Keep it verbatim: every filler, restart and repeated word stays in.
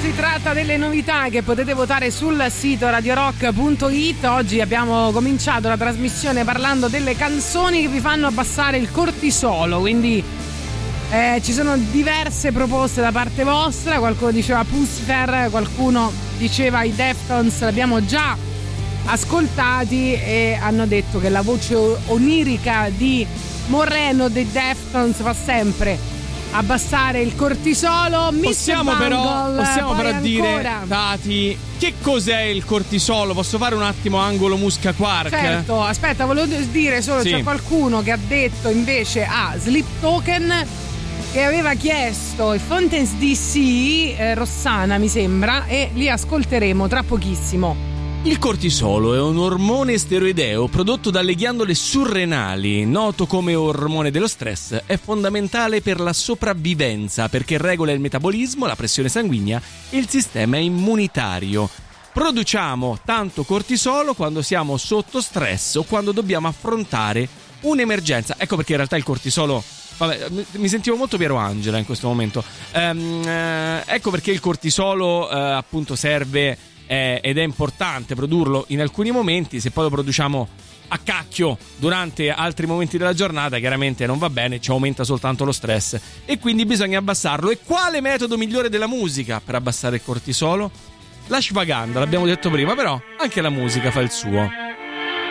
Si tratta delle novità che potete votare sul sito radio rock punto it. Oggi abbiamo cominciato la trasmissione parlando delle canzoni che vi fanno abbassare il cortisolo, quindi eh, ci sono diverse proposte da parte vostra. Qualcuno diceva Pussifer, qualcuno diceva i Deftones, l'abbiamo già ascoltati e hanno detto che la voce onirica di Moreno dei Deftones fa sempre abbassare il cortisolo. Possiamo mister però, Bungle, possiamo però ancora dire, Tati, che cos'è il cortisolo? Posso fare un attimo angolo Musca Quark? Certo, aspetta, volevo dire solo, sì. C'è qualcuno che ha detto invece a Sleep Token che aveva chiesto i Fountains D C, eh, Rossana mi sembra, e li ascolteremo tra pochissimo. Il cortisolo è un ormone steroideo prodotto dalle ghiandole surrenali, noto come ormone dello stress. È fondamentale per la sopravvivenza perché regola il metabolismo, la pressione sanguigna e il sistema immunitario. Produciamo tanto cortisolo quando siamo sotto stress o quando dobbiamo affrontare un'emergenza. Ecco perché in realtà il cortisolo... Vabbè, mi sentivo molto Piero Angela in questo momento. Ehm, eh, ecco perché il cortisolo eh, appunto serve... Eh, ed è importante produrlo in alcuni momenti. Se poi lo produciamo a cacchio durante altri momenti della giornata, chiaramente non va bene, ci aumenta soltanto lo stress e quindi bisogna abbassarlo. E quale metodo migliore della musica per abbassare il cortisolo? La Ashwagandha, l'abbiamo detto prima, però anche la musica fa il suo.